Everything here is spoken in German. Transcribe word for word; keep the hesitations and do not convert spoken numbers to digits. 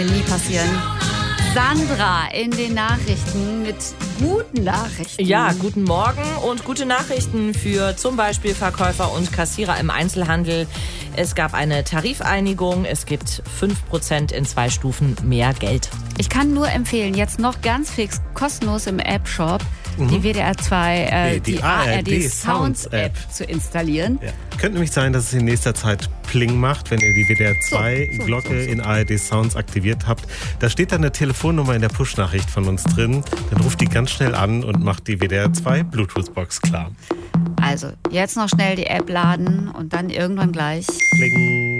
Nie passieren. Sandra in den Nachrichten mit guten Nachrichten. Ja, guten Morgen und gute Nachrichten für zum Beispiel Verkäufer und Kassierer im Einzelhandel. Es gab eine Tarifeinigung, es gibt fünf Prozent in zwei Stufen mehr Geld. Ich kann nur empfehlen, jetzt noch ganz fix kostenlos im App-Shop mhm. die W D R zwei, äh, nee, die, die A R D Sounds App zu installieren. Ja. Könnte nämlich sein, dass es in nächster Zeit Pling macht, wenn ihr die W D R zwei so, so, Glocke so, so. in A R D Sounds aktiviert habt. Da steht dann eine Telefonnummer in der Push-Nachricht von uns drin. Dann ruft die ganz schnell an und macht die W D R zwei Bluetooth-Box klar. Also, jetzt noch schnell die App laden und dann irgendwann gleich Pling.